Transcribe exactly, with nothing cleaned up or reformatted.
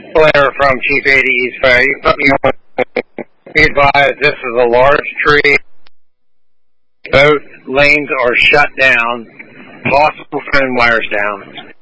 Letter from Chief eighty East Fire. You put me on. Be advised, this is a large tree. Both lanes are shut down. Possible phone wires down.